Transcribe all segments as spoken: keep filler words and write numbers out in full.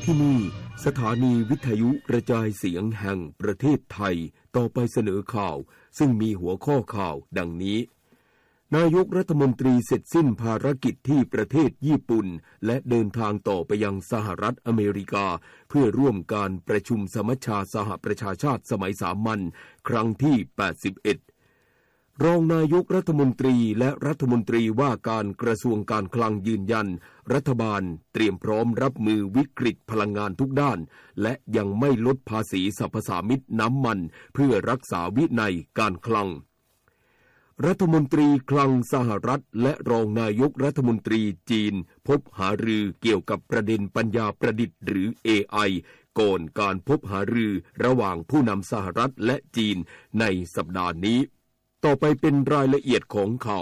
ที่นี่สถานีวิทยุกระจายเสียงแห่งประเทศไทยต่อไปเสนอข่าวซึ่งมีหัวข้อข่าวดังนี้นายกรัฐมนตรีเสร็จสิ้นภารกิจที่ประเทศญี่ปุ่นและเดินทางต่อไปยังสหรัฐอเมริกาเพื่อร่วมการประชุมสมัชชาสหประชาชาติสมัยสามัญครั้งที่แปดสิบเอ็ดรองนายกรัฐมนตรีและรัฐมนตรีว่าการกระทรวงการคลังยืนยันรัฐบาลเตรียมพร้อมรับมือวิกฤตพลังงานทุกด้านและยังไม่ลดภาษีสรรพสามิตน้ำมันเพื่อรักษาวินัยการคลังรัฐมนตรีคลังสหรัฐและรองนายกรัฐมนตรีจีนพบหารือเกี่ยวกับประเด็นปัญญาประดิษฐ์หรือ เอ ไอ ก่อนการพบหารือระหว่างผู้นำสหรัฐและจีนในสัปดาห์นี้ต่อไปเป็นรายละเอียดของข่า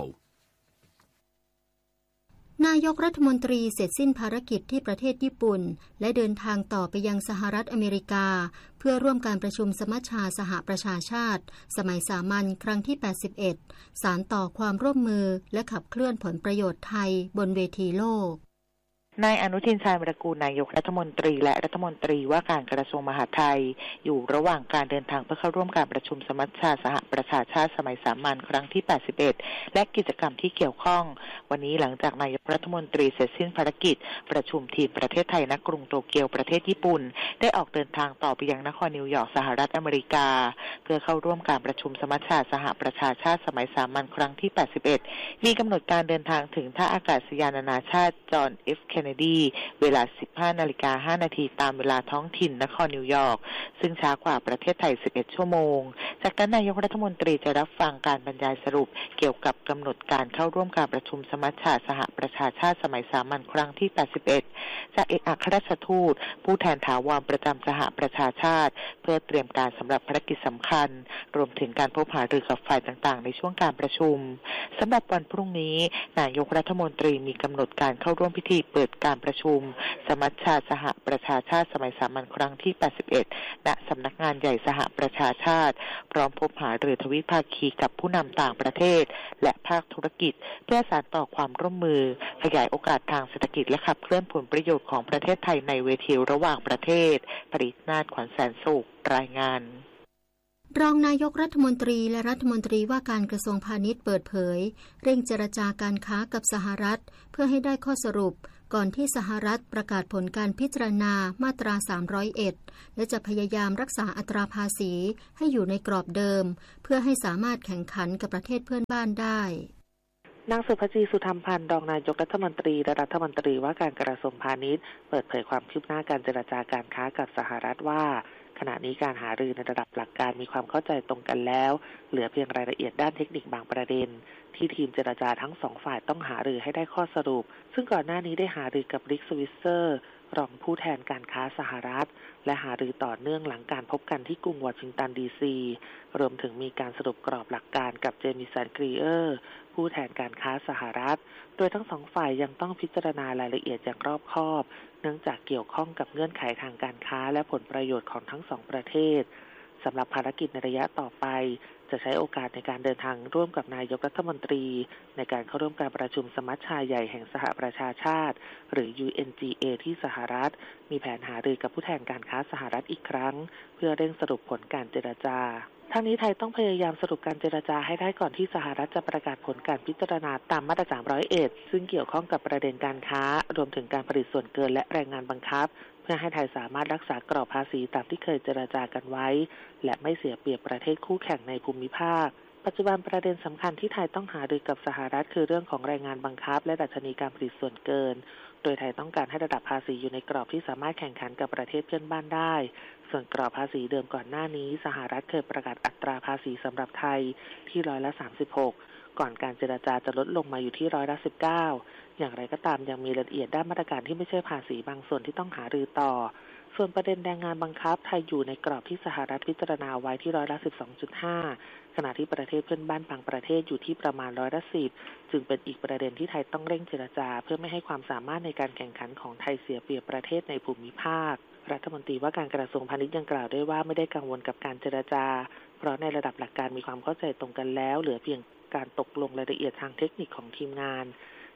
วนายกรัฐมนตรีเสร็จสิ้นภารกิจที่ประเทศญี่ปุ่นและเดินทางต่อไปยังสหรัฐอเมริกาเพื่อร่วมการประชุมสมัชชาสหประชาชาติสมัยสามัญครั้งที่แปดสิบเอ็ดสานต่อความร่วมมือและขับเคลื่อนผลประโยชน์ไทยบนเวทีโลกนายอนุทินชาญวิรากูลนายกรัฐมนตรีและรัฐมนตรีว่าการกระทรวงมหาดไทยอยู่ระหว่างการเดินทางเพื่อเข้าร่วมการประชุมสมัชชาสหประชาชาติสมัยสามัญครั้งที่แปดสิบเอ็ดและกิจกรรมที่เกี่ยวข้องวันนี้หลังจากนายกรัฐมนตรีเสร็จสิ้นภารกิจประชุมทีมประเทศไทยณกรุงโตเกียวประเทศญี่ปุ่นได้ออกเดินทางต่อไปยังนครนิวยอร์กสหรัฐอเมริกาเพื่อเข้าร่วมการประชุมสมัชชาสหประชาชาติสมัยสามัญครั้งที่แปดสิบเอ็ดมีกำหนดการเดินทางถึงท่าอากาศยานนานาชาติจอห์น เอฟ เคนเนดีเวลา สิบห้านาฬิกาห้านาทีตามเวลาท้องถิ่นนครนิวยอร์กซึ่งช้ากว่าประเทศไทยสิบเอ็ดชั่วโมงจากนั้นนายกรัฐมนตรีจะรับฟังการบรรยายสรุปเกี่ยวกับกำหนดการเข้าร่วมการประชุมสมัชชาสหประชาชาติสมัยสามัญครั้งที่แปดสิบเอ็ดจากเอกอัครราชทูตผู้แทนถาวรประจำสหประชาชาติเพื่อเตรียมการสำหรับภารกิจสำคัญรวมถึงการพบหารือกับฝ่ายต่างๆในช่วงการประชุมสำหรับวันพรุ่งนี้นายกรัฐมนตรีมีกำหนดการเข้าร่วมพิธีเปิดการประชุมสมัชชาสหประชาชาติสมัยสามัญครั้งที่แปดสิบเอ็ดณสำนักงานใหญ่สหประชาชาติพร้อมพบหารือทวิภาคีกับผู้นำต่างประเทศและภาคธุรกิจเพื่อสานต่อความร่วมมือขยายโอกาสทางเศรษฐกิจและขับเคลื่อนผลประโยชน์ของประเทศไทยในเวทีระหว่างประเทศปรินาถ ขวัญแสนสุขรายงานรองนายกรัฐมนตรีและรัฐมนตรีว่าการกระทรวงพาณิชย์เปิดเผยเร่งเจรจาการค้ากับสหรัฐเพื่อให้ได้ข้อสรุปก่อนที่สหรัฐประกาศผลการพิจารณามาตราสามร้อยเอ็ดและจะพยายามรักษาอัตราภาษีให้อยู่ในกรอบเดิมเพื่อให้สามารถแข่งขันกับประเทศเพื่อนบ้านได้นางสุภจีสุธรรมพันธ์รองนายกรัฐมนตรีและรัฐมนตรีว่าการกระทรวงพาณิชย์เปิดเผยความคืบหน้าการเจรจาการค้ากับสหรัฐว่าขณะนี้การหารือในระดับหลักการมีความเข้าใจตรงกันแล้วเหลือเพียงรายละเอียดด้านเทคนิคบางประเด็นที่ทีมเจรจาทั้งสองฝ่ายต้องหารือให้ได้ข้อสรุปซึ่งก่อนหน้านี้ได้หารือกับริก สวิสเซอร์รองผู้แทนการค้าสหรัฐและหารือต่อเนื่องหลังการพบกันที่กรุงวอชิงตันดีซีรวมถึงมีการสรุปกรอบหลักการกับเจมิสัน กรีเออร์ผู้แทนการค้าสหรัฐโดยทั้งสองฝ่ายยังต้องพิจารณารายละเอียดอย่างรอบคอบเนื่องจากเกี่ยวข้องกับเงื่อนไขทางการค้าและผลประโยชน์ของทั้งสองประเทศสำหรับภารกิจในระยะต่อไปจะใช้โอกาสในการเดินทางร่วมกับนายกรัฐมนตรีในการเข้าร่วมการประชุมสมัชชาใหญ่แห่งสหประชาชาติหรือ ยู เอ็น จี เอ ที่สหรัฐมีแผนหารือกับผู้แทนการค้าสหรัฐอีกครั้งเพื่อเร่งสรุปผลการเจรจาทั้งนี้ไทยต้องพยายามสรุปการเจรจาให้ได้ก่อนที่สหรัฐจะประกาศผลการพิจารณาตามมาตราสามร้อยเอ็ดซึ่งเกี่ยวข้องกับประเด็นการค้ารวมถึงการผลิตส่วนเกินและแรงงานบังคับเพื่อให้ไทยสามารถรักษากรอบภาษีตามที่เคยเจรจากันไว้และไม่เสียเปรียบประเทศคู่แข่งในภูมิภาคปัจจุบันประเด็นสำคัญที่ไทยต้องหารือกับสหรัฐคือเรื่องของแรงงานบังคับและดัชนีการผลิตส่วนเกินโดยไทยต้องการให้ระดับภาษีอยู่ในกรอบที่สามารถแข่งขันกับประเทศเพื่อนบ้านได้ส่วนกรอบภาษีเดิมก่อนหน้านี้สหรัฐเคยประกาศอัตราภาษีสำหรับไทยที่ร้อยละสามสิบหกก่อนการเจรจาจะลดลงมาอยู่ที่ร้อยละสิบเก้าอย่างไรก็ตามยังมีรายละเอียดด้านมาตรการที่ไม่ใช่ภาษีบางส่วนที่ต้องหารือต่อส่วนประเด็นแรงงานบังคับไทยอยู่ในกรอบที่สหรัฐพิจารณาไว้ที่ร้อยละ สิบสองจุดห้า ขณะที่ประเทศเพื่อนบ้านบางประเทศอยู่ที่ประมาณร้อยละสิบจึงเป็นอีกประเด็นที่ไทยต้องเร่งเจรจาเพื่อไม่ให้ความสามารถในการแข่งขันของไทยเสียเปรียบประเทศในภูมิภาครัฐมนตรีว่าการกระทรวงพาณิชย์ยังกล่าวด้วยว่าไม่ได้กังวลกับการเจรจาเพราะในระดับหลักการมีความเข้าใจตรงกันแล้วเหลือเพียงการตกลงรายละเอียดทางเทคนิคของทีมงาน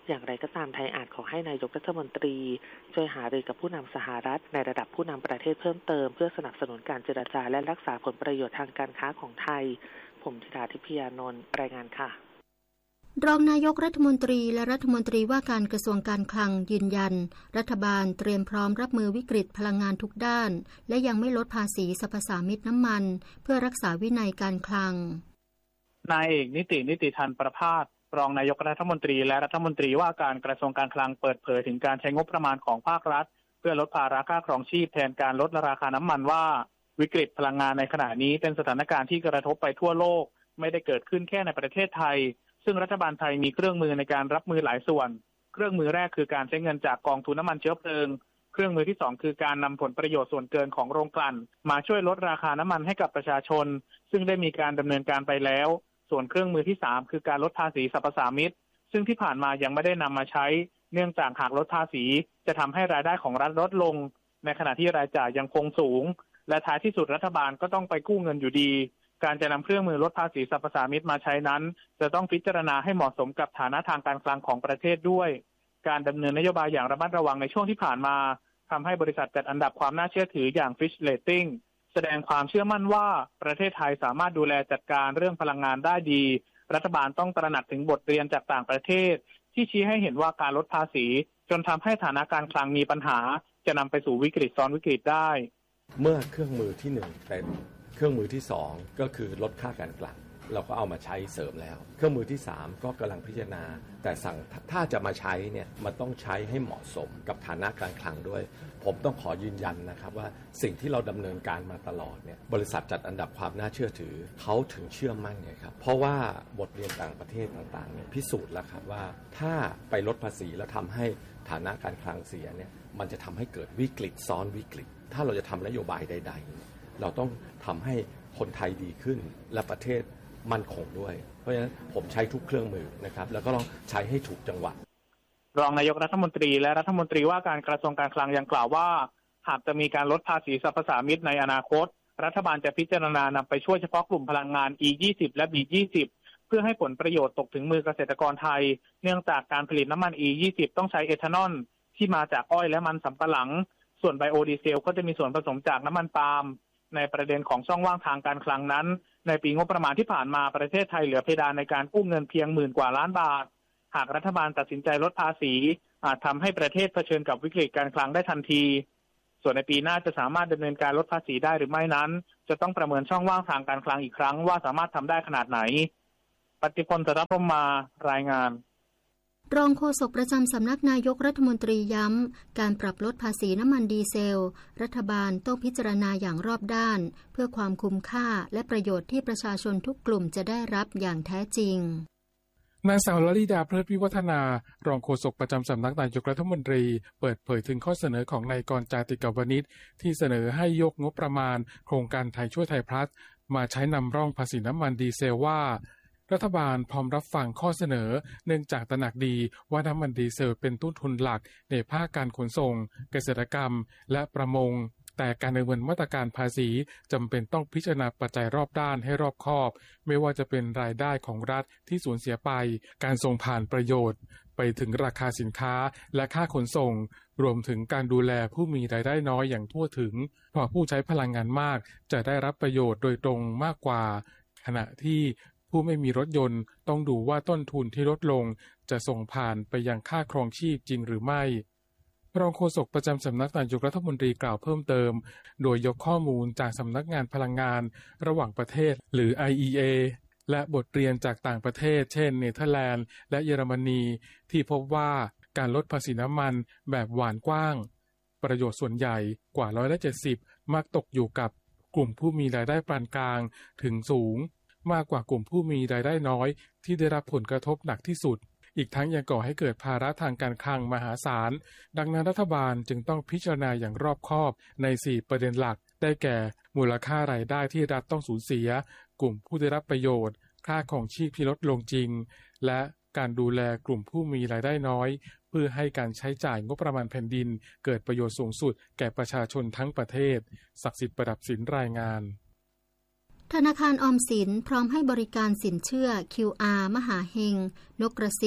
อย่างไรก็ตามไทยอาจขอให้นายกรัฐมนตรีช่วยหารือกับผู้นำสหรัฐในระดับผู้นำประเทศเพิ่มเติมเพื่อสนับสนุนการเจรจาและรักษาผลประโยชน์ทางการค้าของไทยผมธิดาทิพยานนท์รายงานค่ะรองนายกรัฐมนตรีและรัฐมนตรีว่าการกระทรวงการคลังยืนยันรัฐบาลเตรียมพร้อมรับมือวิกฤตพลังงานทุกด้านและยังไม่ลดภาษีสรรพสามิตน้ำมันเพื่อรักษาวินัยการคลังนายเอกนิตินิติธันประภาสรองนายกรัฐมนตรีและรัฐมนตรีว่าการกระทรวงการคลังเปิดเผยถึงการใช้งบประมาณของภาครัฐเพื่อลดภาระค่าครองชีพแทนการลดราคาน้ำมันว่าวิกฤตพลังงานในขณะนี้เป็นสถานการณ์ที่กระทบไปทั่วโลกไม่ได้เกิดขึ้นแค่ในประเทศไทยซึ่งรัฐบาลไทยมีเครื่องมือในการรับมือหลายส่วนเครื่องมือแรกคือการใช้เงินจากกองทุนน้ำมันเชื้อเพลิงเครื่องมือที่สองคือการนำผลประโยชน์ส่วนเกินของโรงกลั่นมาช่วยลดราคาน้ำมันให้กับประชาชนซึ่งได้มีการดำเนินการไปแล้วส่วนเครื่องมือที่สามคือการลดภาษีสรรพสามิตซึ่งที่ผ่านมายังไม่ได้นำมาใช้เนื่องจากหากลดภาษีจะทำให้รายได้ของรัฐลดลงในขณะที่รายจ่ายยังคงสูงและท้ายที่สุดรัฐบาลก็ต้องไปกู้เงินอยู่ดีการจะนำเครื่องมือลดภาษีสรรพสามิตมาใช้นั้นจะต้องพิจารณาให้เหมาะสมกับฐานะทางการคลังของประเทศด้วยการดำเนินนโยบายอย่างระมัดระวังในช่วงที่ผ่านมาทำให้บริษัทจัดอันดับความน่าเชื่อถืออย่าง Fitch Rating แสดงความเชื่อมั่นว่าประเทศไทยสามารถดูแลจัดการเรื่องพลังงานได้ดีรัฐบาลต้องตระหนักถึงบทเรียนจากต่างประเทศที่ชี้ให้เห็นว่าการลดภาษีจนทำให้ฐานะการคลังมีปัญหาจะนำไปสู่วิกฤตซ้อนวิกฤตได้เมื่อเครื่องมือที่หนึ่งเต็มเครื่องมือที่สองก็คือลดค่าการกลั่นเราก็เอามาใช้เสริมแล้วเครื่องมือที่สามก็กำลังพิจารณาแต่สั่งถ้าจะมาใช้เนี่ยมันต้องใช้ให้เหมาะสมกับฐานะการคลังด้วยผมต้องขอยืนยันนะครับว่าสิ่งที่เราดำเนินการมาตลอดเนี่ยบริษัทจัดอันดับความน่าเชื่อถือเขาถึงเชื่อมั่นไงครับเพราะว่าบทเรียนต่างประเทศต่างๆเนี่ยพิสูจน์แล้วครับว่าถ้าไปลดภาษีแล้วทำให้ฐานะการคลังเสียเนี่ยมันจะทำให้เกิดวิกฤตซ้อนวิกฤตถ้าเราจะทำนโยบายใดๆเราต้องทำให้คนไทยดีขึ้นและประเทศมั่นคงด้วยเพราะฉะนั้นผมใช้ทุกเครื่องมือนะครับแล้วก็ลองใช้ให้ถูกจังหวะรองนายกรัฐมนตรีและรัฐมนตรีว่าการกระทรวงการคลังยังกล่าวว่าหากจะมีการลดภาษีสรรพสามิตในอนาคตรัฐบาลจะพิจารณานำไปช่วยเฉพาะกลุ่มพลังงาน อี ยี่สิบ และ บี ยี่สิบ เพื่อให้ผลประโยชน์ตกถึงมือเกษตรกรไทยเนื่องจากการผลิตน้ำมัน อี ยี่สิบ ต้องใช้เอทานอลที่มาจากอ้อยและมันสำปะหลังส่วนไบโอดีเซลก็จะมีส่วนผสมจากน้ำมันปาล์มในประเด็นของช่องว่างทางการคลังนั้นในปีงบประมาณที่ผ่านมาประเทศไทยเหลือเพดานในการกู้เงินเพียงหมื่นกว่าล้านบาทหากรัฐบาลตัดสินใจลดภาษีอาจทำให้ประเทศเผชิญกับวิกฤตการคลังได้ทันทีส่วนในปีหน้าจะสามารถดำเนินการลดภาษีได้หรือไม่นั้นจะต้องประเมินช่องว่างทางการคลังอีกครั้งว่าสามารถทำได้ขนาดไหนปฏิพล สรพรหมารายงานรองโฆษกประจำสำนักนายกรัฐมนตรีย้ำการปรับลดภาษีน้ำมันดีเซลรัฐบาลต้องพิจารณาอย่างรอบด้านเพื่อความคุ้มค่าและประโยชน์ที่ประชาชนทุกกลุ่มจะได้รับอย่างแท้จริงนางสาวลลิดาเพลิดวิวัฒนารองโฆษกประจำสำนักนายกรัฐมนตรีเปิดเผยถึงข้อเสนอของนายกรจาติกาวนิชที่เสนอให้ยกงบประมาณโครงการไทยช่วยไทยพลัสมาใช้นำร่องภาษีน้ำมันดีเซลว่ารัฐบาลพร้อมรับฟังข้อเสนอเนื่องจากตระหนักดีว่าน้ำมันดีเซลเป็นต้นทุนหลักในภาคการขนส่งเกษตรกรรมและประมงแต่การดำเนินมาตรการภาษีจำเป็นต้องพิจารณาปัจจัยรอบด้านให้รอบคอบไม่ว่าจะเป็นรายได้ของรัฐที่สูญเสียไปการส่งผ่านประโยชน์ไปถึงราคาสินค้าและค่าขนส่งรวมถึงการดูแลผู้มีรายได้น้อยอย่างทั่วถึงเพราะผู้ใช้พลังงานมากจะได้รับประโยชน์โดยตรงมากกว่าขณะที่ผู้ไม่มีรถยนต์ต้องดูว่าต้นทุนที่ลดลงจะส่งผ่านไปยังค่าครองชีพจริงหรือไม่รองโฆษกประจำสำนักนายกรัฐมนตรีกล่าวเพิ่มเติมโดยยกข้อมูลจากสำนักงานพลังงานระหว่างประเทศหรือ ไอ อี เอ และบทเรียนจากต่างประเทศเช่นเนเธอร์แลนด์และเยอรมนีที่พบว่าการลดภาษีน้ำมันแบบหวานกว้างประโยชน์ส่วนใหญ่กว่าร้อยละเจ็ดสิบมักตกอยู่กับกลุ่มผู้มีรายได้ปานกลางถึงสูงมากกว่ากลุ่มผู้มีรายได้น้อยที่ได้รับผลกระทบหนักที่สุดอีกทั้งยังก่อให้เกิดภาระทางการคลังมหาศาลดังนั้นรัฐบาลจึงต้องพิจารณาอย่างรอบคอบในสี่ประเด็นหลักได้แก่มูลค่ารายได้ที่รัฐต้องสูญเสียกลุ่มผู้ได้รับประโยชน์ค่าครองชีพที่ลดลงจริงและการดูแลกลุ่มผู้มีรายได้น้อยเพื่อให้การใช้จ่ายงบประมาณแผ่นดินเกิดประโยชน์สูงสุดแก่ประชาชนทั้งประเทศศักดิ์สิทธิ์ประดับสินรายงานธนาคารออมสินพร้อมให้บริการสินเชื่อ คิว อาร์ มหาเฮงนกกระซิบ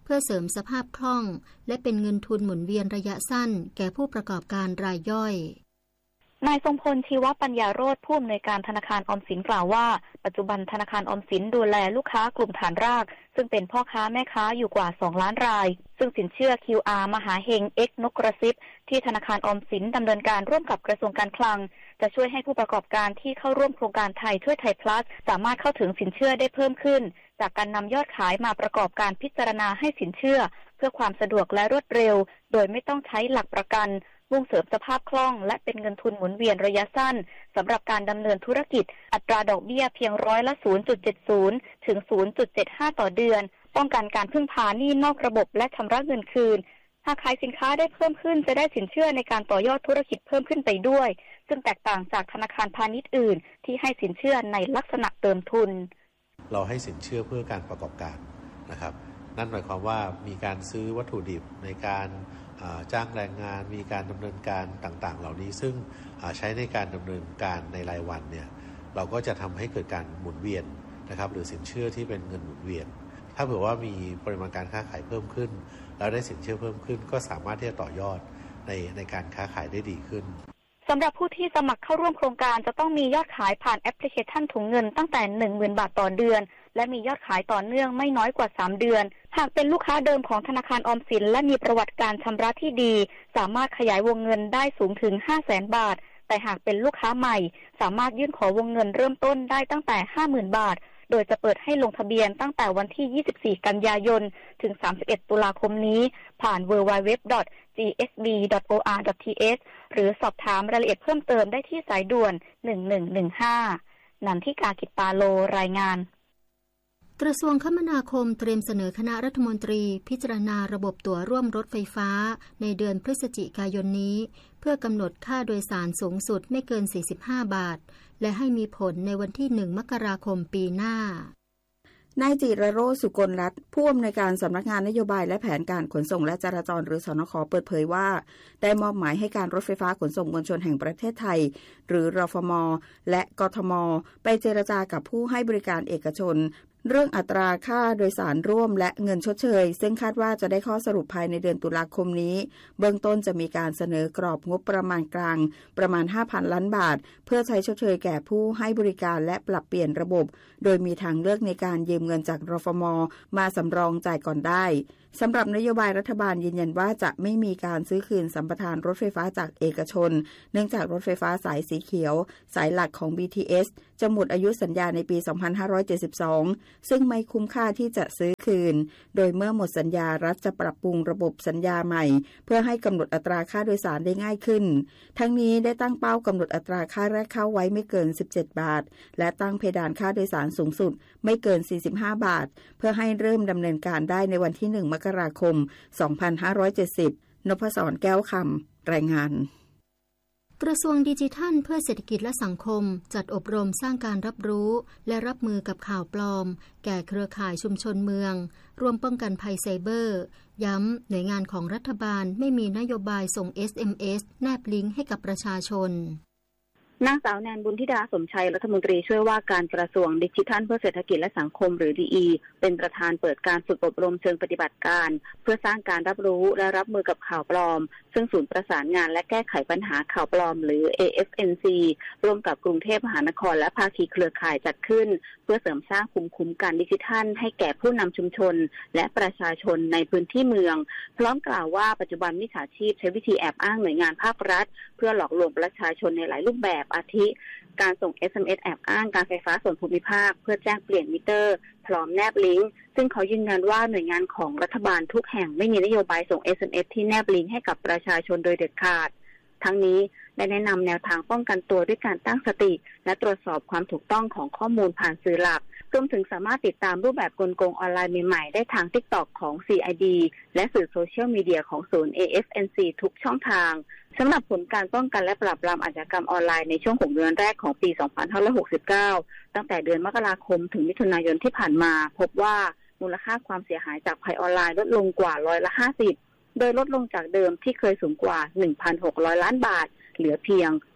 เพื่อเสริมสภาพคล่องและเป็นเงินทุนหมุนเวียนระยะสั้นแก่ผู้ประกอบการรายย่อยนายทรงพลชีวปัญญาโรจน์ผู้อำนวยการธนาคารออมสินกล่าวว่าปัจจุบันธนาคารออมสินดูแลลูกค้ากลุ่มฐานรากซึ่งเป็นพ่อค้าแม่ค้าอยู่กว่าสองล้านรายซึ่งสินเชื่อ คิว อาร์ มหาเฮง X นกกระซิบที่ธนาคารออมสินดำเนินการร่วมกับกระทรวงการคลังจะช่วยให้ผู้ประกอบการที่เข้าร่วมโครงการไทยช่วยไทย plus สามารถเข้าถึงสินเชื่อได้เพิ่มขึ้นจากการนำยอดขายมาประกอบการพิจารณาให้สินเชื่อเพื่อความสะดวกและรวดเร็วโดยไม่ต้องใช้หลักประกันมุ่งเสริมสภาพคล่องและเป็นเงินทุนหมุนเวียนระยะสั้นสำหรับการดำเนินธุรกิจอัตราดอกเบี้ยเพียงร้อยละ ศูนย์จุดเจ็ดศูนย์ ถึง ศูนย์จุดเจ็ดห้า ต่อเดือนป้องกันการพึ่งพาหนี้นอกระบบและชำระเงินคืนหากขายสินค้าได้เพิ่มขึ้นจะได้สินเชื่อในการต่อยอดธุรกิจเพิ่มขึ้นไปด้วยซึ่งแตกต่างจากธนาคารพาณิชย์อื่นที่ให้สินเชื่อในลักษณะเติมทุนเราให้สินเชื่อเพื่อการประกอบการนะครับนั่นหมายความว่ามีการซื้อวัตถุดิบในการจ้างแรงงานมีการดำเนินการต่างๆเหล่านี้ซึ่งใช้ในการดำเนินการในรายวันเนี่ยเราก็จะทำให้เกิดการหมุนเวียนนะครับหรือสินเชื่อที่เป็นเงินหมุนเวียนถ้าเผื่อว่ามีปริมาณการค้าขายเพิ่มขึ้นแล้วได้สินเชื่อเพิ่มขึ้นก็สามารถที่จะต่อยอดในในการค้าขายได้ดีขึ้นสำหรับผู้ที่สมัครเข้าร่วมโครงการจะต้องมียอดขายผ่านแอปพลิเคชันถุงเงินตั้งแต่ หนึ่งหมื่น บาทต่อเดือนและมียอดขายต่อเนื่องไม่น้อยกว่าสามเดือนหากเป็นลูกค้าเดิมของธนาคารออมสินและมีประวัติการชำระที่ดีสามารถขยายวงเงินได้สูงถึง ห้าแสน บาทแต่หากเป็นลูกค้าใหม่สามารถยื่นขอวงเงินเริ่มต้นได้ตั้งแต่ ห้าหมื่น บาทโดยจะเปิดให้ลงทะเบียนตั้งแต่วันที่ ยี่สิบสี่ กันยายนถึง สามสิบเอ็ด ตุลาคมนี้ผ่าน ดับเบิลยู ดับเบิลยู ดับเบิลยู ดอท จี เอส บี ดอท โอ อาร์ ดอท ที เอช หรือสอบถามรายละเอียดเพิ่มเติมได้ที่สายด่วนหนึ่งหนึ่งหนึ่งห้านันทิกา กิจปาโลรายงานกระทรวงคมนาคมเตรียมเสนอคณะรัฐมนตรีพิจารณาระบบตั๋วร่วมรถไฟฟ้าในเดือนพฤศจิกายนนี้เพื่อกำหนดค่าโดยสารสูงสุดไม่เกินสี่สิบห้าบาทและให้มีผลในวันที่หนึ่งมกราคมปีหน้านายจิรโรจน์ สุกลรัตน์ผู้อำนวยการสำนักงานนโยบายและแผนการขนส่งและจราจรหรือสนข.เปิดเผยว่าได้มอบหมายให้การรถไฟฟ้าขนส่งมวลชนแห่งประเทศไทยหรือรฟม.และกทม.ไปเจรจากับผู้ให้บริการเอกชนเรื่องอัตราค่าโดยสารร่วมและเงินชดเชยซึ่งคาดว่าจะได้ข้อสรุปภายในเดือนตุลาคมนี้เบื้องต้นจะมีการเสนอกรอบงบประมาณกลางประมาณ ห้าพัน ล้านบาทเพื่อใช้ชดเชยแก่ผู้ให้บริการและปรับเปลี่ยนระบบโดยมีทางเลือกในการยืมเงินจากรฟม.มาสำรองจ่ายก่อนได้สำหรับนโยบายรัฐบาลยืนยันว่าจะไม่มีการซื้อคืนสัมปทานรถไฟฟ้าจากเอกชนเนื่องจากรถไฟฟ้าสายสีเขียวสายหลักของ บี ที เอส จะหมดอายุสัญญาในปี สองพันห้าร้อยเจ็ดสิบสองซึ่งไม่คุ้มค่าที่จะซื้อคืนโดยเมื่อหมดสัญญารัฐจะปรับปรุงระบบสัญญาใหม่เพื่อให้กำหนดอัตราค่าโดยสารได้ง่ายขึ้นทั้งนี้ได้ตั้งเป้ากำหนดอัตราค่าแรกเข้าไว้ไม่เกินสิบเจ็ดบาทและตั้งเพดานค่าโดยสารสูงสุดไม่เกินสี่สิบห้าบาทเพื่อให้เริ่มดำเนินการได้ในวันที่หนึ่งมกราคมสองพันห้าร้อยเจ็ดสิบ นพศร แก้วคำรายงานกระทรวงดิจิทัลเพื่อเศรษฐกิจและสังคมจัดอบรมสร้างการรับรู้และรับมือกับข่าวปลอมแก่เครือข่ายชุมชนเมืองร่วมป้องกันภัยไซเบอร์ย้ำหน่วยงานของรัฐบาลไม่มีนโยบายส่ง เอส เอ็ม เอส แนบลิงก์ให้กับประชาชนนางสาวแนนบุญธิดาสมชัยรัฐมนตรีช่วยว่าการกระทรวงดิจิทัลเพื่อเศรษฐกิจและสังคมหรือ ดี อี เป็นประธานเปิดการฝึกอบรมเชิงปฏิบัติการเพื่อสร้างการรับรู้และรับมือกับข่าวปลอมซึ่งศูนย์ประสานงานและแก้ไขปัญหาข่าวปลอมหรือ เอ เอฟ เอ็น ซี ร่วมกับกรุงเทพมหานครและภาคีเครือข่ายจัดขึ้นเพื่อเสริมสร้างภูมิคุ้มกันดิจิทัลให้แก่ผู้นำชุมชนและประชาชนในพื้นที่เมืองพร้อมกล่าวว่าปัจจุบันมิจฉาชีพใช้วิธีแอบอ้างหน่วยงานภาครัฐเพื่อหลอกลวงประชาชนในหลายรูปแบบอาทิการส่ง เอส เอ็ม เอส แอบอ้างการไฟฟ้าส่วนภูมิภาคเพื่อแจ้งเปลี่ยนมิเตอร์พร้อมแนบลิงก์ซึ่งเขายืนยันว่าหน่วยงานของรัฐบาลทุกแห่งไม่มีนโยบายส่ง เอส เอ็ม เอส ที่แนบลิงก์ให้กับประชาชนโดยเด็ดขาดทั้งนี้ได้แนะนำแนวทางป้องกันตัวด้วยการตั้งสติและตรวจสอบความถูกต้องของข้อมูลผ่านสื่อหลักรวมถึงสามารถติดตามรูปแบบกลโกงออนไลน์ใหม่ๆได้ทาง TikTok ของ ซี ไอ ดี และสื่อโซเชียลมีเดียของศูนย์ เอ เอฟ เอ็น ซี ทุกช่องทางสำหรับผลการป้องกันและปราบปรามอาชญากรรมออนไลน์ในช่วงหกเดือนแรกของปี สองพันห้าร้อยหกสิบเก้า ตั้งแต่เดือนมกราคมถึงมิถุนายนที่ผ่านมาพบว่ามูลค่าความเสียหายจากภัยออนไลน์ลดลงกว่าร้อยละห้าสิบโดยลดลงจากเดิมที่เคยสูงกว่า หนึ่งพันหกร้อย ล้านบาทเหลือเพียง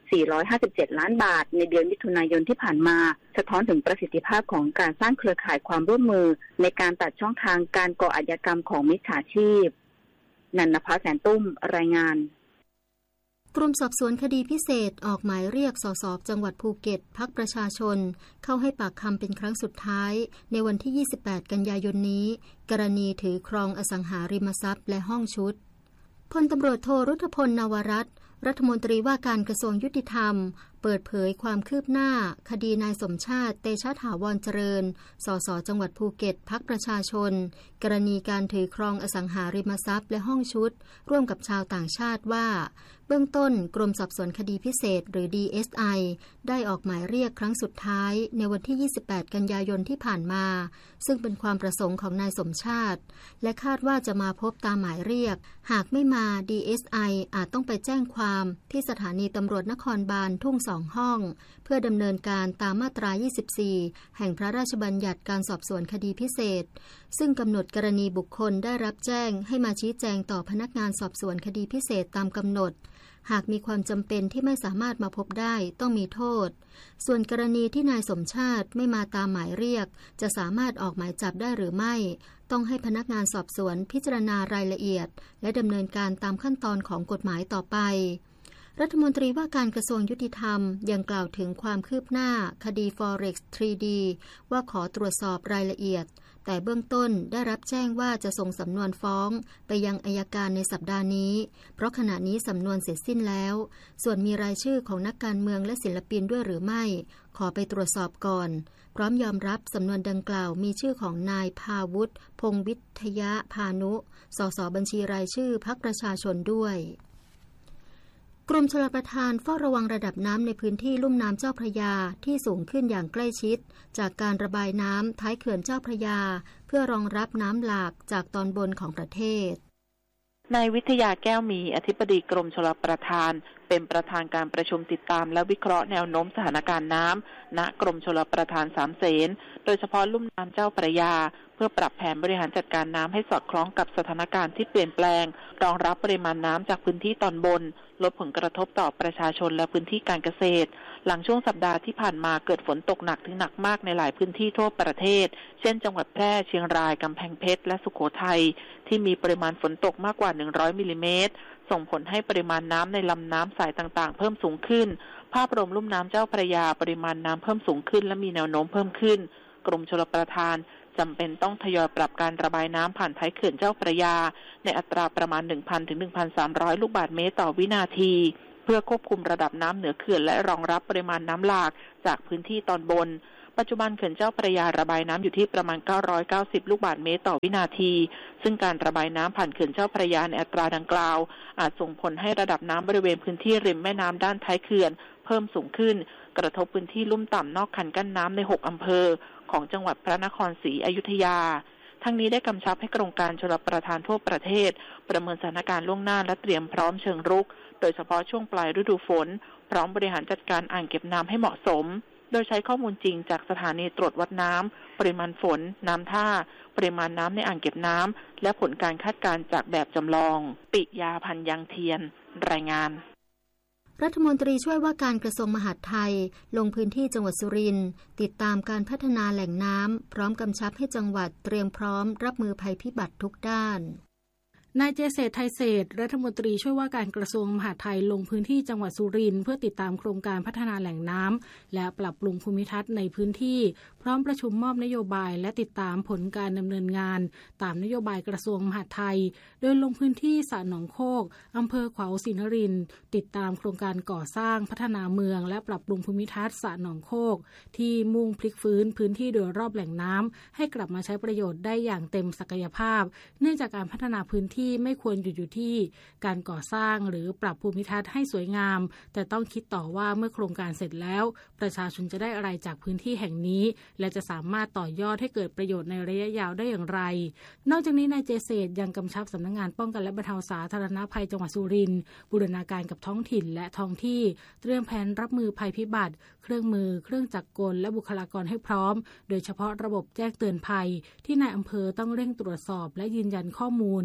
สี่ร้อยห้าสิบเจ็ดล้านบาทในเดือนมิถุนายนที่ผ่านมาสะท้อนถึงประสิทธิภาพของการสร้างเครือข่ายความร่วมมือในการตัดช่องทางการก่ออาชญากรรมของมิจฉาชีพนันนภาแสนตุ้มรายงานกรมสอบสวนคดีพิเศษออกหมายเรียกสสจังหวัดภูเก็ตพรรคประชาชนเข้าให้ปากคำเป็นครั้งสุดท้ายในวันที่ยี่สิบแปดกันยายนนี้กรณีถือครองอสังหาริมทรัพย์และห้องชุดพลตำรวจโทรุธพลนวรัตน์รัฐมนตรีว่าการกระทรวงยุติธรรมเปิดเผยความคืบหน้าคดีนายสมชาติเตชะถาวรเจริญสสจังหวัดภูเก็ตพรรคประชาชนกรณีการถือครองอสังหาริมทรัพย์และห้องชุดร่วมกับชาวต่างชาติว่าเบื้องต้นกรมสอบสวนคดีพิเศษหรือ ดี เอส ไอ ได้ออกหมายเรียกครั้งสุดท้ายในวันที่ยี่สิบแปดกันยายนที่ผ่านมาซึ่งเป็นความประสงค์ของนายสมชาติและคาดว่าจะมาพบตามหมายเรียกหากไม่มา ดี เอส ไอ อาจต้องไปแจ้งความที่สถานีตำรวจนครบาลทุ่งสองห้องเพื่อดำเนินการตามมาตรายี่สิบสี่แห่งพระราชบัญญัติการสอบสวนคดีพิเศษซึ่งกำหนดกรณีบุคคลได้รับแจ้งให้มาชี้แจงต่อพนักงานสอบสวนคดีพิเศษตามกำหนดหากมีความจำเป็นที่ไม่สามารถมาพบได้ต้องมีโทษส่วนกรณีที่นายสมชาติไม่มาตามหมายเรียกจะสามารถออกหมายจับได้หรือไม่ต้องให้พนักงานสอบสวนพิจารณารายละเอียดและดำเนินการตามขั้นตอนของกฎหมายต่อไปรัฐมนตรีว่าการกระทรวงยุติธรรมยังกล่าวถึงความคืบหน้าคดี Forex ทรี ดี ว่าขอตรวจสอบรายละเอียดแต่เบื้องต้นได้รับแจ้งว่าจะส่งสำนวนฟ้องไปยังอัยการในสัปดาห์นี้เพราะขณะนี้สำนวนเสร็จสิ้นแล้วส่วนมีรายชื่อของนักการเมืองและศิลปินด้วยหรือไม่ขอไปตรวจสอบก่อนพร้อมยอมรับสำนวนดังกล่าวมีชื่อของนายภาวุฒิพงษ์วิทยาพานุสสบัญชีรายชื่อพรรคประชาชนด้วยกรมชลประทานเฝ้าระวังระดับน้ำในพื้นที่ลุ่มน้ำเจ้าพระยาที่สูงขึ้นอย่างใกล้ชิดจากการระบายน้ำท้ายเขื่อนเจ้าพระยาเพื่อรองรับน้ำหลากจากตอนบนของประเทศนายวิทยาแก้วมีอธิบดีกรมชลประทานเป็นประธานการประชุมติดตามและวิเคราะห์แนวโน้มสถานการณ์น้ำณกรมชลประทานสามเสนโดยเฉพาะลุ่มน้ำเจ้าพระยาเพื่อปรับแผนบริหารจัดการน้ำให้สอดคล้องกับสถานการณ์ที่เปลี่ยนแปลงรองรับปริมาณน้ำจากพื้นที่ตอนบนลดผลกระทบต่อประชาชนและพื้นที่การเกษตรหลังช่วงสัปดาห์ที่ผ่านมาเกิดฝนตกหนักถึงหนักมากในหลายพื้นที่ทั่วประเทศเช่นจังหวัดแพร่เชียงรายกำแพงเพชรและสุโขทัยที่มีปริมาณฝนตกมากกว่าหนึ่งร้อยมิลลิเมตรส่งผลให้ปริมาณน้ำในลำน้ำสายต่างๆเพิ่มสูงขึ้นภาพรวมลุ่มน้ำเจ้าพระยาปริมาณน้ำเพิ่มสูงขึ้นและมีแนวโน้มเพิ่มขึ้นกรมชลประทานจำเป็นต้องทยอยปรับการระบายน้ำผ่านท้ายเขื่อนเจ้าพระยาในอัตราประมาณ หนึ่งพัน ถึง หนึ่งพันสามร้อย ลูกบาศก์เมตรต่อวินาทีเพื่อควบคุมระดับน้ำเหนือเขื่อนและรองรับปริมาณน้ำหลากจากพื้นที่ตอนบนปัจจุบันเขื่อนเจ้าพระยาระบายน้ำอยู่ที่ประมาณเก้าร้อยเก้าสิบลูกบาศก์เมตรต่อวินาทีซึ่งการระบายน้ำผ่านเขื่อนเจ้าพระยาในอัตราดังกล่าวอาจส่งผลให้ระดับน้ำบริเวณพื้นที่ริมแม่น้ำด้านท้ายเขื่อนเพิ่มสูงขึ้นกระทบพื้นที่ลุ่มต่ำนอกคันกั้นน้ำในหกอำเภอของจังหวัดพระนครศรีอยุธยาทั้งนี้ได้กำชับให้กรมการชลประทานทั่วประเทศประเมินสถานการณ์ล่วงหน้าและเตรียมพร้อมเชิงรุกโดยเฉพาะช่วงปลายฤดูฝนพร้อมบริหารจัดการอ่างเก็บน้ำให้เหมาะสมโดยใช้ข้อมูลจริงจากสถานีตรวจวัดน้ำปริมาณฝนน้ำท่าปริมาณน้ำในอ่างเก็บน้ำและผลการคาดการณ์จากแบบจำลองปิยาพันธ์ยังเทียนรายงานรัฐมนตรีช่วยว่าการกระทรวงมหาดไทยลงพื้นที่จังหวัดสุรินทร์ติดตามการพัฒนาแหล่งน้ำพร้อมกำชับให้จังหวัดเตรียมพร้อมรับมือภัยพิบัติทุกด้านนายเจเศรษฐ์ไทยเศรษฐ์รัฐมนตรีช่วยว่าการกระทรวงมหาดไทยลงพื้นที่จังหวัดสุรินทร์เพื่อติดตามโครงการพัฒนาแหล่งน้ำและปรับปรุงภูมิทัศน์ในพื้นที่พร้อมประชุมมอบนโยบายและติดตามผลการดำเนินงานตามนโยบายกระทรวงมหาดไทยโดยลงพื้นที่สระหนองโคกอำเภอขวาวศรีนครินทร์ติดตามโครงการก่อสร้างพัฒนาเมืองและปรับปรุงภูมิทัศน์สระหนองโคกที่มุ่งพลิกฟื้นพื้นที่โดยรอบแหล่งน้ำให้กลับมาใช้ประโยชน์ได้อย่างเต็มศักยภาพเนื่องจากการพัฒนาพื้นที่ไม่ควรหยุดอยู่ที่การก่อสร้างหรือปรับภูมิทัศน์ให้สวยงามแต่ต้องคิดต่อว่าเมื่อโครงการเสร็จแล้วประชาชนจะได้อะไรจากพื้นที่แห่งนี้และจะสามารถต่อยอดให้เกิดประโยชน์ในระยะยาวได้อย่างไรนอกจากนี้นายเจเศรษฐ์ยังกำชับสำนักงานป้องกันและบรรเทาสาธารณภัยจังหวัดสุรินทร์บูรณาการกับท้องถิ่นและท้องที่เตรียมแผนรับมือภัยพิบัติเครื่องมือเครื่องจักรกลและบุคลากรให้พร้อมโดยเฉพาะระบบแจ้งเตือนภัยที่นายอำเภอต้องเร่งตรวจสอบและยืนยันข้อมูลเพื่อ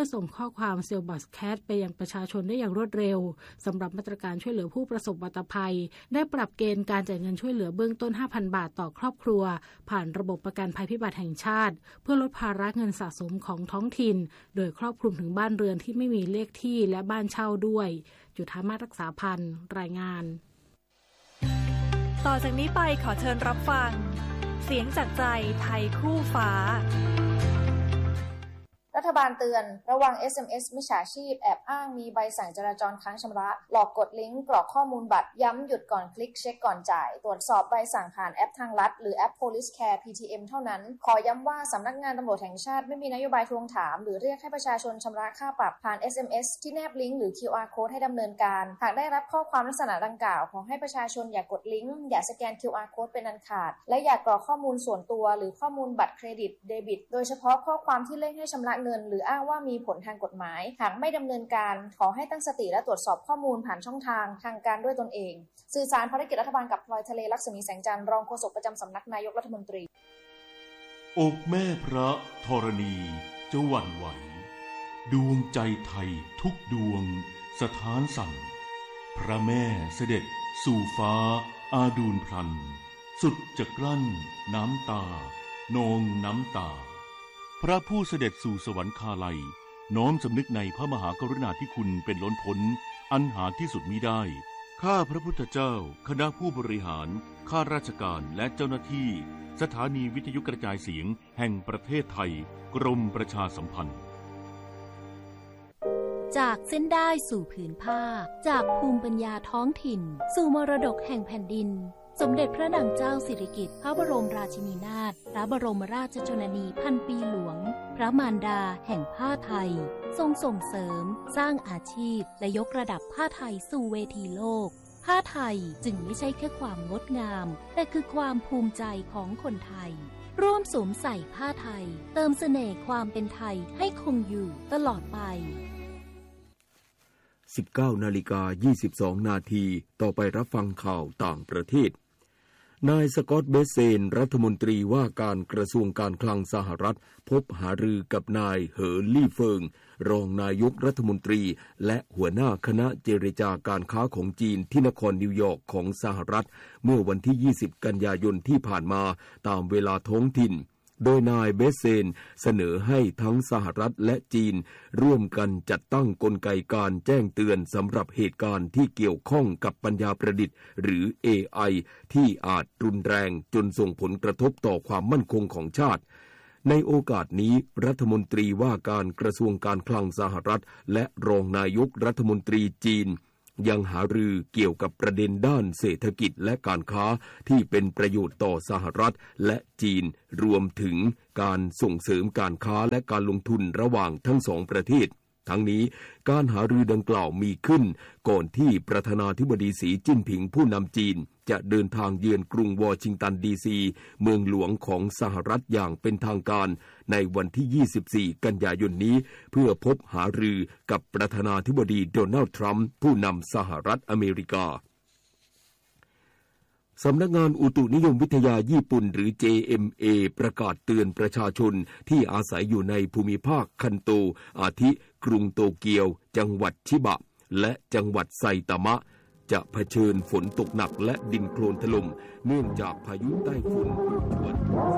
พื่อส่งข้อความเซลบัสแคทไปยังประชาชนได้อย่างรวดเร็วสำหรับมาตรการช่วยเหลือผู้ประสบอุบัติภัยได้ปรับเกณฑ์การจ่ายเงินช่วยเหลือเบื้องต้น ห้าพัน บาทต่อครอบครัวผ่านระบบประกันภัยพิบัติแห่งชาติเพื่อลดภาระเงินสะสมของท้องถิ่นโดยครอบคลุมถึงบ้านเรือนที่ไม่มีเลขที่และบ้านเช่าด้วยจุฑามาศรักษาพันธ์รายงานต่อจากนี้ไปขอเชิญรับฟังเสียงจากใจไทยคู่ฟ้ารัฐบาลเตือนระวัง เอส เอ็ม เอส มิจฉาชีพแอบอ้างมีใบสั่งจราจรค้างชำระหลอกกดลิงก์กรอกข้อมูลบัตรย้ำหยุดก่อนคลิกเช็คก่อนจ่ายตรวจสอบใบสั่งผ่านแอปทางลัดหรือแอป Police Care พี ที เอ็ม เท่านั้นขอย้ำว่าสำนักงานตำรวจแห่งชาติไม่มีนโยบายทวงถามหรือเรียกให้ประชาชนชำระค่าปรับผ่าน เอส เอ็ม เอส ที่แนบลิงก์หรือ คิว อาร์ Code ให้ดำเนินการหากได้รับข้อความลักษณะดังกล่าวขอให้ประชาชนอย่ากกดลิงก์อย่าสแกน คิว อาร์ Code เป็นอันขาดและอย่ากรอกข้อมูลส่วนตัวหรือข้อมูลบัตรเครดิตเดบิตโดยเฉพาะข้อความที่เร่งให้ชำระเงินหรืออ้างว่ามีผลทางกฎหมายหากไม่ดำเนินการขอให้ตั้งสติและตรวจสอบข้อมูลผ่านช่องทางทางการด้วยตนเองสื่อสารภารกิจรัฐบาลกับพลอยทะเลลักษมีแสงจันทร์รองโฆษกประจำสำนักนายกรัฐมนตรีอกแม่พระธรณีจะหวั่นไหวดวงใจไทยทุกดวงสถานสั่นพระแม่เสด็จสู่ฟ้าอาดูลพลันสุดจะกลั้นน้ำตานองน้ำตาพระผู้เสด็จสู่สวรรคาลัยน้อมสำนึกในพระมหากรุณาธิคุณเป็นล้นพ้นอันหาที่สุดมิได้ข้าพระพุทธเจ้าคณะผู้บริหารข้าราชการและเจ้าหน้าที่สถานีวิทยุกระจายเสียงแห่งประเทศไทยกรมประชาสัมพันธ์จากเส้นได้สู่ผืนผ้าจากภูมิปัญญาท้องถิ่นสู่มรดกแห่งแผ่นดินสมเด็จพระนางเจ้าสิริกิติ์พระบรมราชินีนาถพระบรมราชชนนีพันปีหลวงพระมารดาแห่งผ้าไทยทรงส่งเสริมสร้างอาชีพและยกระดับผ้าไทยสู่เวทีโลกผ้าไทยจึงไม่ใช่แค่ความงดงามแต่คือความภูมิใจของคนไทยร่วมสวมใส่ผ้าไทยเติมเสน่ห์ความเป็นไทยให้คงอยู่ตลอดไปสิบเก้านาฬิกายี่สิบสองนาทีต่อไปรับฟังข่าวต่างประเทศนายสกอตต์ เบสเซนรัฐมนตรีว่าการกระทรวงการคลังสหรัฐพบหารือกับนายเหอลี่เฟิงรองนายกรัฐมนตรีและหัวหน้าคณะเจรจาการค้าของจีนที่นครนิวยอร์กของสหรัฐเมื่อวันที่ยี่สิบกันยายนที่ผ่านมาตามเวลาท้องถิ่นโดยนายเบสเซนเสนอให้ทั้งสหรัฐและจีนร่วมกันจัดตั้งกลไกการแจ้งเตือนสำหรับเหตุการณ์ที่เกี่ยวข้องกับปัญญาประดิษฐ์หรือ เอ ไอ ที่อาจรุนแรงจนส่งผลกระทบต่อความมั่นคงของชาติในโอกาสนี้รัฐมนตรีว่าการกระทรวงการคลังสหรัฐและรองนายกรัฐมนตรีจีนยังหารือเกี่ยวกับประเด็นด้านเศรษฐกิจและการค้าที่เป็นประโยชน์ต่อสหรัฐและจีนรวมถึงการส่งเสริมการค้าและการลงทุนระหว่างทั้งสองประเทศทั้งนี้การหารือดังกล่าวมีขึ้นก่อนที่ประธานาธิบดีสีจิ้นผิงผู้นำจีนจะเดินทางเยือนกรุงวอชิงตันดีซีเมืองหลวงของสหรัฐอย่างเป็นทางการในวันที่ยี่สิบสี่กันยายนนี้เพื่อพบหารือกับประธานาธิบดีโดนัลด์ทรัมป์ผู้นำสหรัฐอเมริกาสำนักงานอุตุนิยมวิทยาญี่ปุ่นหรือ เจ เอ็ม เอ ประกาศเตือนประชาชนที่อาศัยอยู่ในภูมิภาคคันโตอาทิกรุงโตเกียวจังหวัดชิบะและจังหวัดไซตามะจะเผชิญฝนตกหนักและดินโคลนถล่มเนื่องจากพายุใต้ฝุ่นชวน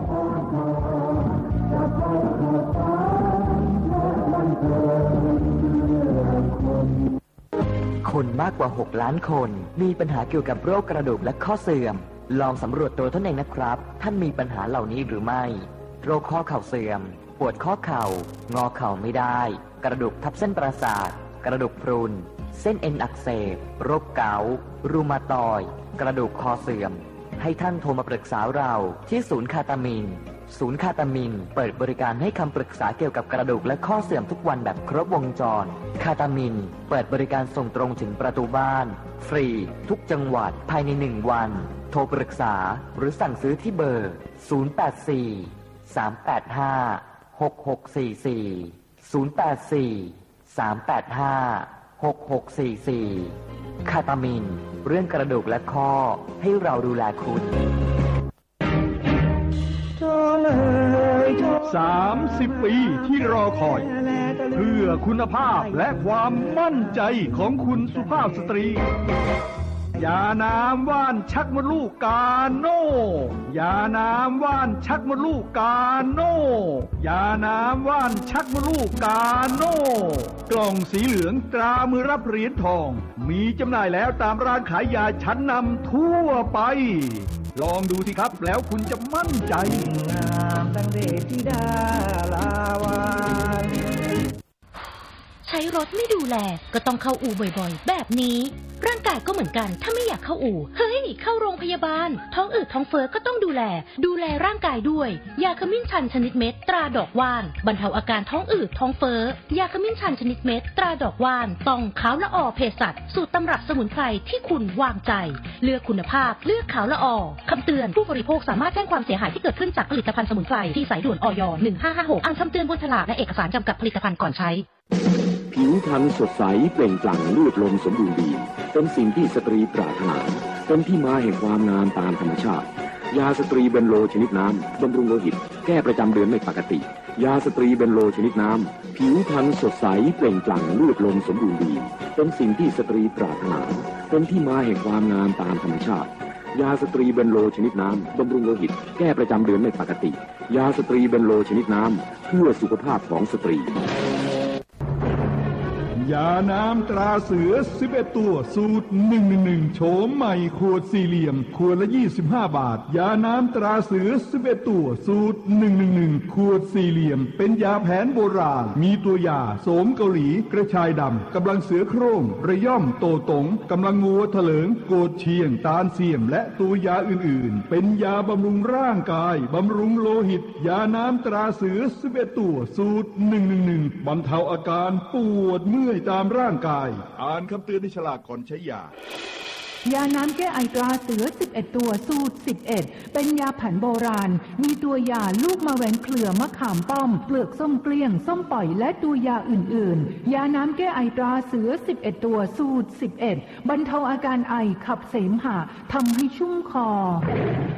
คนมากกว่าหกล้านคนมีปัญหาเกี่ยวกับโรคกระดูกและข้อเสื่อมลองสำรวจตัวท่านเองนะครับท่านมีปัญหาเหล่านี้หรือไม่โรคข้อเข่าเสื่อมปวดข้อเข่างอเข่าไม่ได้กระดูกทับเส้นประสาทกระดูกพรุนเส้นเอ็นอักเสบโรคเกาต์รูมาตอยด์กระดูกคอเสื่อมให้ท่านโทรมาปรึกษาเราที่ศูนย์คาตามินศูนย์คาตามินเปิดบริการให้คำปรึกษาเกี่ยวกับกระดูกและข้อเสื่อมทุกวันแบบครบวงจรคาตามินเปิดบริการส่งตรงถึงประตูบ้านฟรีทุกจังหวัดภายในหนึ่งวันโทรปรึกษาหรือสั่งซื้อที่เบอร์ศูนย์ แปด สี่ สาม แปด ห้า หก หก สี่ สี่ ศูนย์ แปด สี่ สาม แปด ห้า หก หก สี่ สี่คาตามินเรื่องกระดูกและข้อให้เราดูแลคุณสามสิบปีที่รอคอยเพื่อคุณภาพและความมั่นใจของคุณสุภาพสตรียาน้ำว่านชักมดลูกกาโน่ยาน้ำว่านชักมดลูกกาโน่ยาน้ำว่านชักมดลูกกาโน่กล่องสีเหลืองตรามือรับเหรียญทองมีจำหน่ายแล้วตามร้านขายยาชั้นนำทั่วไปลองดูสิครับแล้วคุณจะมั่นใจงามดังเดชธิดาลาวาใช้รถไม่ดูแลก็ต้องเข้าอู่บ่อยๆแบบนี้ร่างกายก็เหมือนกันถ้าไม่อยากเข้าอู่เฮ้ยเข้าโรงพยาบาลท้องอืดท้องเฟ้อก็ต้องดูแลดูแลร่างกายด้วยยาขมิ้นชันชนิดเม็ดตราดอกว่านบรรเทาอาการท้องอืดท้องเฟ้อยาขมิ้นชันชนิดเม็ดตราดอกว่านต้องขาวละออเภสัชสูตรตำรับสมุนไพรที่คุณวางใจเลือกคุณภาพเลือกขาวละออคำเตือนผู้บริโภคสามารถแจ้งความเสียหายที่เกิดขึ้นจากผลิตภัณฑ์สมุนไพรที่สายด่วนอย หนึ่งห้าห้าหกอ่านคำเตือนบนฉลากและเอกสารจำกัดผลิตภัณฑ์ก่อนใช้ผิวพรรณสดใสเปล่งปลั่งเลือดลมสมบูรณ์ดีเป็นสิ่งที่สตรีปรารถนาเป็นที่มาแห่งความงามตามธรรมชาติยาสตรีเบนโลชนิดน้ำบำรุงโลหิตแก้ประจำเดือนไม่ปกติยาสตรีเบนโลชนิดน้ำผิวพรรณสดใสเปล่งปลั่งเลือดลมสมบูรณ์ดีเป็นสิ่งที่สตรีปรารถนาเป็นที่มาแห่งความงามตามธรรมชาติยาสตรีเบนโลชนิดน้ำบำรุงโลหิตแก้ประจำเดือนไม่ปกติยาสตรีเบนโลชนิดน้ำเพื่อสุขภาพของสตรียาน้ำตราเสือสิบเอ็ดตัวสูตรหนึ่งหนึ่งหนึ่งโฉมใหม่ขวดสี่เหลี่ยมขวดละยี่สิบห้าบาทยาน้ำตราเสือสิบเอ็ดตัวสูตรหนึ่งหนึ่งหนึ่งขวดสี่เหลี่ยมเป็นยาแผนโบราณมีตัวยาโสมเกาหลีกระชายดำกำลังเสือโคร่งระย่อมโตตงกำลังงัวเถลิงโกดเชียงตาลเสียมและตัวยาอื่นๆเป็นยาบำรุงร่างกายบำรุงโลหิตยาน้ำตราเสือสิบเอ็ดตัวสูตรหนึ่งหนึ่งหนึ่งบรรเทาอาการปวดเมื่อยตามร่างกายอ่านคำเตือนในฉลากก่อนใช้ยายาน้ำแก้ไอตราเสือสิบเอ็ดตัวสูตรสิบเอ็ดเป็นยาแผนโบราณมีตัวยาลูกมะแหวนเครือมะขามป้อมเปลือกส้มเกลี้ยงส้มปล่อยและตัวยาอื่นๆยาน้ำแก้ไอตราเสือสิบเอ็ดตัวสูตรสิบเอ็ดบรรเทาอาการไอขับเสมหะทำให้ชุ่มคอ